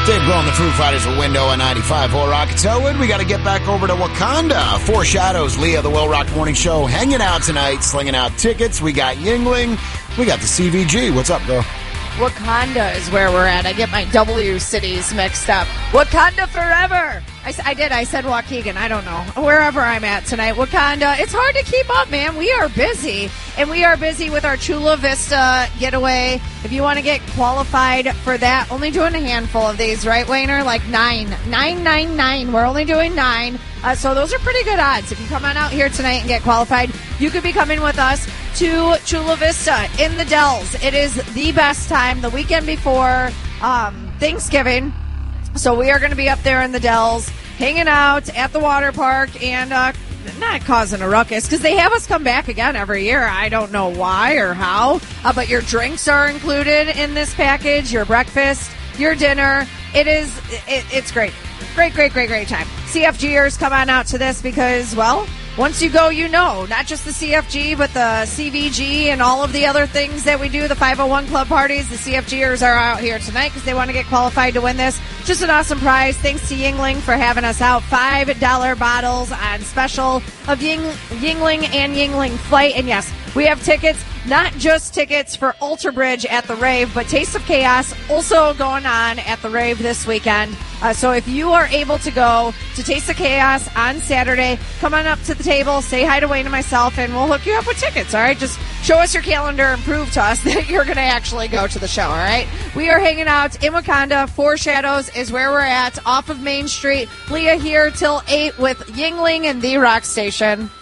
Dave Grohl and the Foo Fighters with Window at 95.4 Rockets Elwood. We got to get back over to Wakanda. Four Shadows, Leah, the Will Rock Morning Show, hanging out tonight, slinging out tickets. We got Yingling. We got the CVG. What's up, girl? Wakanda is where we're at. I get my W cities mixed up. Wakanda forever. I did. I said Waukegan. I don't know. Wherever I'm at tonight. Wakanda. It's hard to keep up, man. We are busy. And we are busy with our Chula Vista getaway. If you want to get qualified for that, only doing a handful of these, right, Wayner? Like nine. We're only doing 9. So those are pretty good odds. If you come on out here tonight and get qualified, you could be coming with us to Chula Vista in the Dells. It is the best time, the weekend before Thanksgiving. So we are going to be up there in the Dells, hanging out at the water park and not causing a ruckus because they have us come back again every year. I don't know why or how, but your drinks are included in this package, your breakfast, your dinner. It's great. Great time. CFGers, come on out to this because, well, once you go, you know, not just the CFG, but the CVG and all of the other things that we do, the 501 club parties. The CFGers are out here tonight because they want to get qualified to win this. Just an awesome prize. Thanks to Yingling for having us out. $5 bottles on special of Yingling and Yingling Flight. And yes, we have tickets, not just tickets for Alter Bridge at the rave, but Taste of Chaos also going on at the rave this weekend. So if you are able to go to Taste of Chaos on Saturday, come on up to the table, say hi to Wayne and myself, and we'll hook you up with tickets, all right? Just show us your calendar and prove to us that you're going to actually go to the show, all right? We are hanging out in Wakanda. Four Shadows is where we're at, off of Main Street. Leah here till 8 with Yingling and The Rock Station.